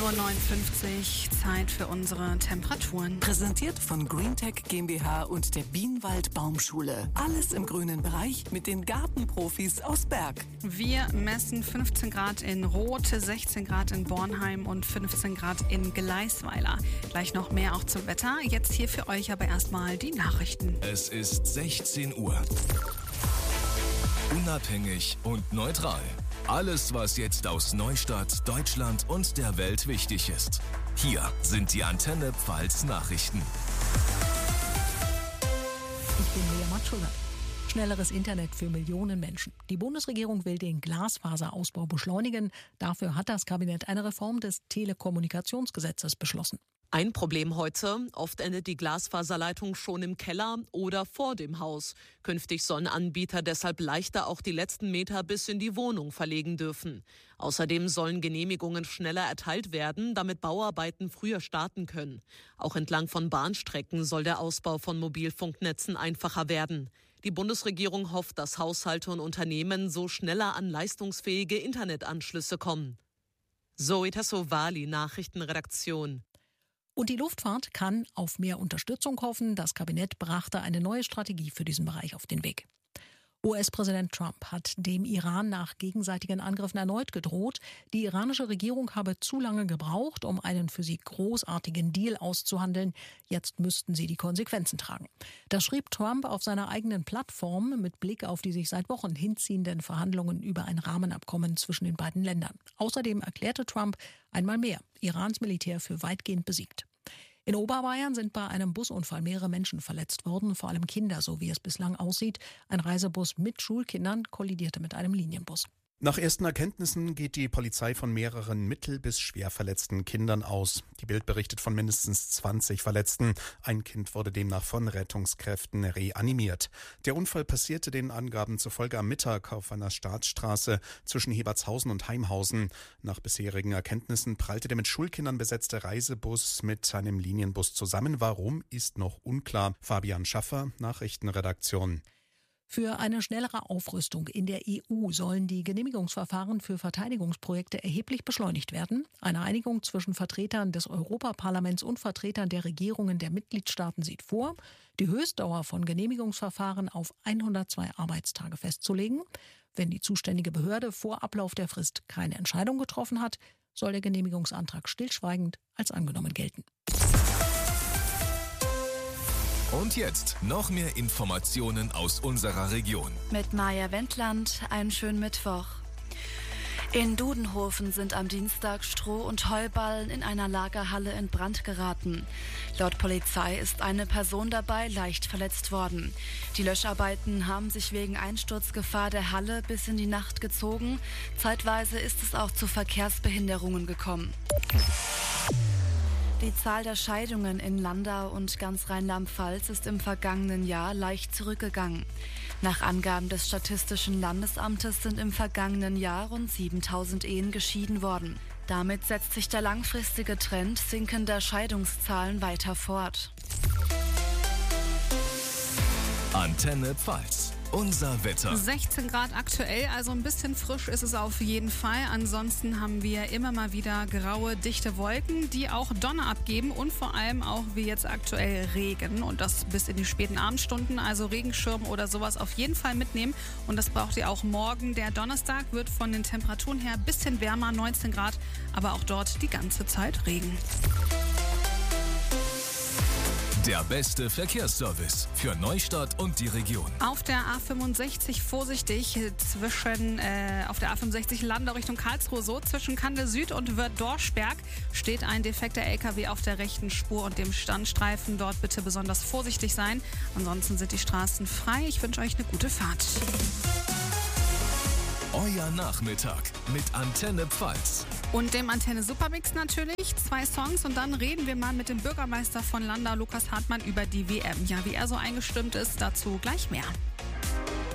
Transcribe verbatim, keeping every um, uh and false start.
Uhr neunundfünfzig, Zeit für unsere Temperaturen. Präsentiert von GreenTech GmbH und der Bienenwald Baumschule. Alles im grünen Bereich mit den Gartenprofis aus Berg. Wir messen fünfzehn Grad in Roth, sechzehn Grad in Bornheim und fünfzehn Grad in Gleisweiler. Gleich noch mehr auch zum Wetter. Jetzt hier für euch aber erstmal die Nachrichten. Es ist sechzehn Uhr. Unabhängig und neutral. Alles, was jetzt aus Neustadt, Deutschland und der Welt wichtig ist. Hier sind die Antenne Pfalz Nachrichten. Ich bin Lea Matschula. Schnelleres Internet für Millionen Menschen. Die Bundesregierung will den Glasfaserausbau beschleunigen. Dafür hat das Kabinett eine Reform des Telekommunikationsgesetzes beschlossen. Ein Problem heute, oft endet die Glasfaserleitung schon im Keller oder vor dem Haus. Künftig sollen Anbieter deshalb leichter auch die letzten Meter bis in die Wohnung verlegen dürfen. Außerdem sollen Genehmigungen schneller erteilt werden, damit Bauarbeiten früher starten können. Auch entlang von Bahnstrecken soll der Ausbau von Mobilfunknetzen einfacher werden. Die Bundesregierung hofft, dass Haushalte und Unternehmen so schneller an leistungsfähige Internetanschlüsse kommen. Zoe Tassovali, Nachrichtenredaktion. Und die Luftfahrt kann auf mehr Unterstützung hoffen. Das Kabinett brachte eine neue Strategie für diesen Bereich auf den Weg. U S-Präsident Trump hat dem Iran nach gegenseitigen Angriffen erneut gedroht. Die iranische Regierung habe zu lange gebraucht, um einen für sie großartigen Deal auszuhandeln. Jetzt müssten sie die Konsequenzen tragen. Das schrieb Trump auf seiner eigenen Plattform mit Blick auf die sich seit Wochen hinziehenden Verhandlungen über ein Rahmenabkommen zwischen den beiden Ländern. Außerdem erklärte Trump einmal mehr Irans Militär für weitgehend besiegt. In Oberbayern sind bei einem Busunfall mehrere Menschen verletzt worden, vor allem Kinder, so wie es bislang aussieht. Ein Reisebus mit Schulkindern kollidierte mit einem Linienbus. Nach ersten Erkenntnissen geht die Polizei von mehreren mittel- bis schwer verletzten Kindern aus. Die Bild berichtet von mindestens zwanzig Verletzten. Ein Kind wurde demnach von Rettungskräften reanimiert. Der Unfall passierte den Angaben zufolge am Mittag auf einer Staatsstraße zwischen Hebertshausen und Heimhausen. Nach bisherigen Erkenntnissen prallte der mit Schulkindern besetzte Reisebus mit einem Linienbus zusammen. Warum, ist noch unklar. Fabian Schaffer, Nachrichtenredaktion. Für eine schnellere Aufrüstung in der E U sollen die Genehmigungsverfahren für Verteidigungsprojekte erheblich beschleunigt werden. Eine Einigung zwischen Vertretern des Europaparlaments und Vertretern der Regierungen der Mitgliedstaaten sieht vor, die Höchstdauer von Genehmigungsverfahren auf hundertzwei Arbeitstage festzulegen. Wenn die zuständige Behörde vor Ablauf der Frist keine Entscheidung getroffen hat, soll der Genehmigungsantrag stillschweigend als angenommen gelten. Und jetzt noch mehr Informationen aus unserer Region. Mit Maja Wendland, einen schönen Mittwoch. In Dudenhofen sind am Dienstag Stroh- und Heuballen in einer Lagerhalle in Brand geraten. Laut Polizei ist eine Person dabei leicht verletzt worden. Die Löscharbeiten haben sich wegen Einsturzgefahr der Halle bis in die Nacht gezogen. Zeitweise ist es auch zu Verkehrsbehinderungen gekommen. Die Zahl der Scheidungen in Landau und ganz Rheinland-Pfalz ist im vergangenen Jahr leicht zurückgegangen. Nach Angaben des Statistischen Landesamtes sind im vergangenen Jahr rund siebentausend Ehen geschieden worden. Damit setzt sich der langfristige Trend sinkender Scheidungszahlen weiter fort. Antenne Pfalz. Unser Wetter. sechzehn Grad aktuell, also ein bisschen frisch ist es auf jeden Fall. Ansonsten haben wir immer mal wieder graue, dichte Wolken, die auch Donner abgeben und vor allem auch wie jetzt aktuell Regen. Und das bis in die späten Abendstunden, also Regenschirm oder sowas auf jeden Fall mitnehmen. Und das braucht ihr auch morgen. Der Donnerstag wird von den Temperaturen her ein bisschen wärmer, neunzehn Grad, aber auch dort die ganze Zeit Regen. Der beste Verkehrsservice für Neustadt und die Region. Auf der A fünfundsechzig vorsichtig zwischen, äh, auf der A fünfundsechzig Landau Richtung Karlsruhe so, zwischen Kandel Süd und Wörth-Dorschberg steht ein defekter L K W auf der rechten Spur und dem Standstreifen. Dort bitte besonders vorsichtig sein. Ansonsten sind die Straßen frei. Ich wünsche euch eine gute Fahrt. Euer Nachmittag mit Antenne Pfalz. Und dem Antenne Supermix natürlich. Zwei Songs und dann reden wir mal mit dem Bürgermeister von Landau, Lukas Hartmann, über die W M. Ja, wie er so eingestimmt ist, dazu gleich mehr.